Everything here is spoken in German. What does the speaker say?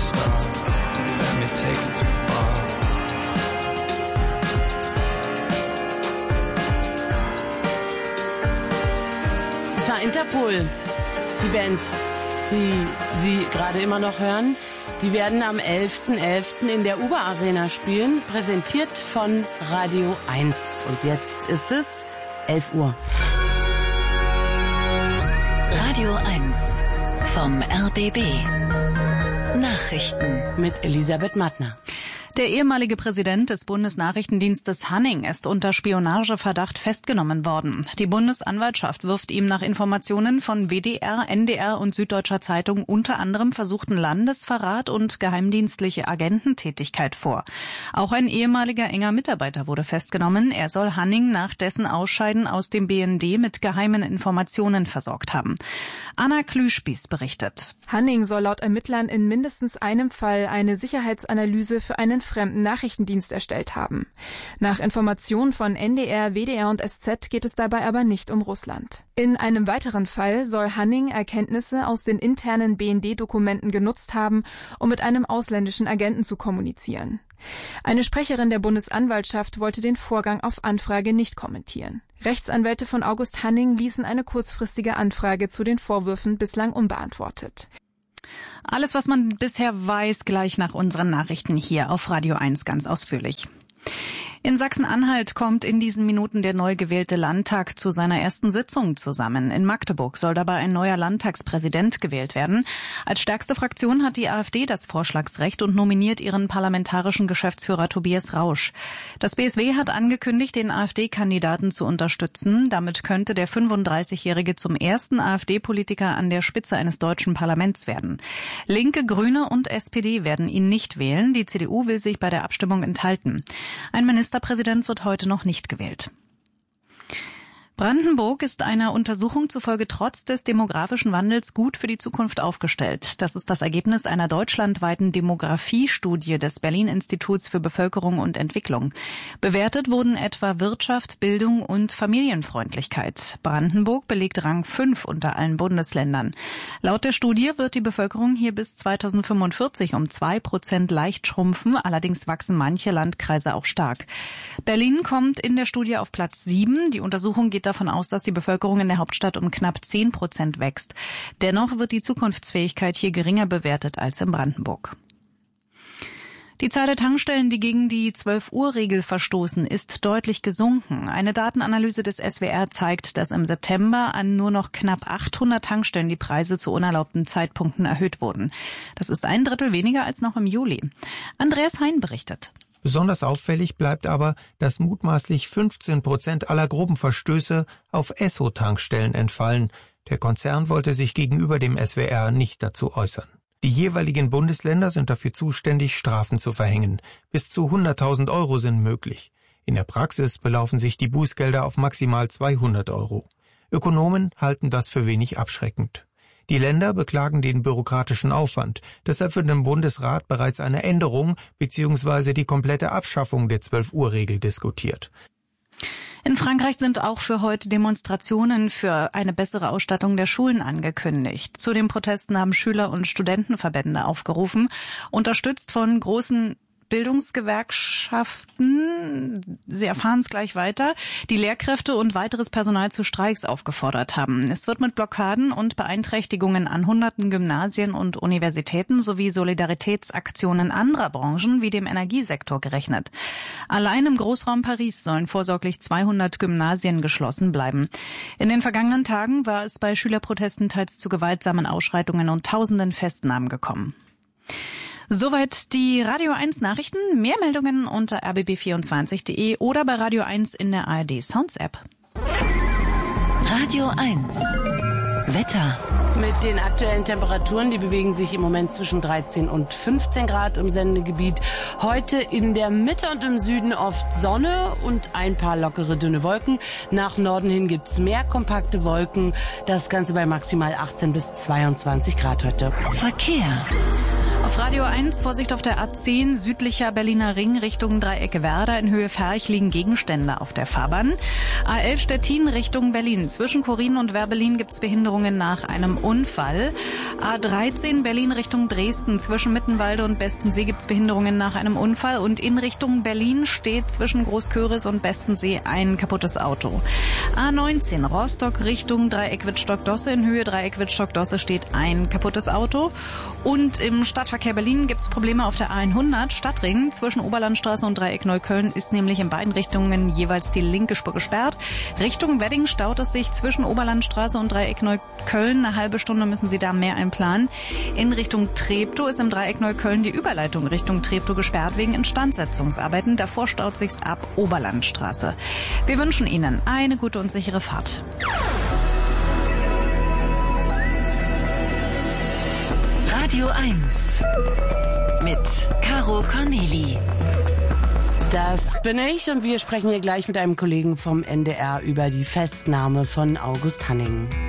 star. Let me take it too far. Das war Interpol, die Band, die Sie gerade immer noch hören. Die werden am 11.11. in der Uber Arena spielen, präsentiert von Radio 1. Und jetzt ist es 11 Uhr. Radio 1 vom RBB. Nachrichten Mit Elisabeth Mattner. Der ehemalige Präsident des Bundesnachrichtendienstes Hanning ist unter Spionageverdacht festgenommen worden. Die Bundesanwaltschaft wirft ihm nach Informationen von WDR, NDR und Süddeutscher Zeitung unter anderem versuchten Landesverrat und geheimdienstliche Agententätigkeit vor. Auch ein ehemaliger enger Mitarbeiter wurde festgenommen. Er soll Hanning nach dessen Ausscheiden aus dem BND mit geheimen Informationen versorgt haben. Anna Klüspieß berichtet. Hanning soll laut Ermittlern in mindestens einem Fall eine Sicherheitsanalyse für einen fremden Nachrichtendienst erstellt haben. Nach Informationen von NDR, WDR und SZ geht es dabei aber nicht um Russland. In einem weiteren Fall soll Hanning Erkenntnisse aus den internen BND-Dokumenten genutzt haben, um mit einem ausländischen Agenten zu kommunizieren. Eine Sprecherin der Bundesanwaltschaft wollte den Vorgang auf Anfrage nicht kommentieren. Rechtsanwälte von August Hanning ließen eine kurzfristige Anfrage zu den Vorwürfen bislang unbeantwortet. Alles, was man bisher weiß, gleich nach unseren Nachrichten hier auf Radio 1 ganz ausführlich. In Sachsen-Anhalt kommt in diesen Minuten der neu gewählte Landtag zu seiner ersten Sitzung zusammen. In Magdeburg soll dabei ein neuer Landtagspräsident gewählt werden. Als stärkste Fraktion hat die AfD das Vorschlagsrecht und nominiert ihren parlamentarischen Geschäftsführer Tobias Rausch. Das BSW hat angekündigt, den AfD-Kandidaten zu unterstützen. Damit könnte der 35-Jährige zum ersten AfD-Politiker an der Spitze eines deutschen Parlaments werden. Linke, Grüne und SPD werden ihn nicht wählen. Die CDU will sich bei der Abstimmung enthalten. Ein Ministerpräsident wird heute noch nicht gewählt. Brandenburg ist einer Untersuchung zufolge trotz des demografischen Wandels gut für die Zukunft aufgestellt. Das ist das Ergebnis einer deutschlandweiten Demografiestudie des Berlin-Instituts für Bevölkerung und Entwicklung. Bewertet wurden etwa Wirtschaft, Bildung und Familienfreundlichkeit. Brandenburg belegt Rang 5 unter allen Bundesländern. Laut der Studie wird die Bevölkerung hier bis 2045 um 2% leicht schrumpfen. Allerdings wachsen manche Landkreise auch stark. Berlin kommt in der Studie auf Platz 7. Die Untersuchung geht davon aus, dass die Bevölkerung in der Hauptstadt um knapp 10% wächst. Dennoch wird die Zukunftsfähigkeit hier geringer bewertet als in Brandenburg. Die Zahl der Tankstellen, die gegen die 12-Uhr-Regel verstoßen, ist deutlich gesunken. Eine Datenanalyse des SWR zeigt, dass im September an nur noch knapp 800 Tankstellen die Preise zu unerlaubten Zeitpunkten erhöht wurden. Das ist 1/3 weniger als noch im Juli. Andreas Hein berichtet. Besonders auffällig bleibt aber, dass mutmaßlich 15% aller groben Verstöße auf Esso-Tankstellen entfallen. Der Konzern wollte sich gegenüber dem SWR nicht dazu äußern. Die jeweiligen Bundesländer sind dafür zuständig, Strafen zu verhängen. Bis zu 100.000 Euro sind möglich. In der Praxis belaufen sich die Bußgelder auf maximal 200 Euro. Ökonomen halten das für wenig abschreckend. Die Länder beklagen den bürokratischen Aufwand. Deshalb wird im Bundesrat bereits eine Änderung bzw. die komplette Abschaffung der 12-Uhr-Regel diskutiert. In Frankreich sind auch für heute Demonstrationen für eine bessere Ausstattung der Schulen angekündigt. Zu den Protesten haben Schüler- und Studentenverbände aufgerufen, unterstützt von großen Bildungsgewerkschaften, Sie erfahren es gleich weiter, die Lehrkräfte und weiteres Personal zu Streiks aufgefordert haben. Es wird mit Blockaden und Beeinträchtigungen an hunderten Gymnasien und Universitäten sowie Solidaritätsaktionen anderer Branchen wie dem Energiesektor gerechnet. Allein im Großraum Paris sollen vorsorglich 200 Gymnasien geschlossen bleiben. In den vergangenen Tagen war es bei Schülerprotesten teils zu gewaltsamen Ausschreitungen und tausenden Festnahmen gekommen. Soweit die Radio 1 Nachrichten. Mehr Meldungen unter rbb24.de oder bei Radio 1 in der ARD Sounds App. Radio 1 Wetter. Mit den aktuellen Temperaturen, die bewegen sich im Moment zwischen 13 und 15 Grad im Sendegebiet. Heute in der Mitte und im Süden oft Sonne und ein paar lockere, dünne Wolken. Nach Norden hin gibt's mehr kompakte Wolken. Das Ganze bei maximal 18 bis 22 Grad heute. Verkehr. Auf Radio 1 Vorsicht auf der A10 südlicher Berliner Ring Richtung Dreiecke Werder in Höhe Ferch liegen Gegenstände auf der Fahrbahn. A11 Stettin Richtung Berlin. Zwischen Chorin und Werbelin gibt's Behinderungen nach einem Unfall. A13 Berlin Richtung Dresden. Zwischen Mittenwalde und Bestensee gibt's Behinderungen nach einem Unfall. Und in Richtung Berlin steht zwischen Großköris und Bestensee ein kaputtes Auto. A19 Rostock Richtung Dreieck-Wittstock-Dosse. In Höhe Dreieck-Wittstock-Dosse steht ein kaputtes Auto. Und im Stadtverkehr Berlin gibt's Probleme auf der A100 Stadtring. Zwischen Oberlandstraße und Dreieck Neukölln ist nämlich in beiden Richtungen jeweils die linke Spur gesperrt. Richtung Wedding staut es sich zwischen Oberlandstraße und Dreieck Neukölln. Eine halbe Stunde müssen Sie da mehr einplanen. In Richtung Treptow ist im Dreieck Neukölln die Überleitung Richtung Treptow gesperrt wegen Instandsetzungsarbeiten. Davor staut sich's ab Oberlandstraße. Wir wünschen Ihnen eine gute und sichere Fahrt. Radio 1 mit Caro Corneli. Das bin ich und wir sprechen hier gleich mit einem Kollegen vom NDR über die Festnahme von August Hanning.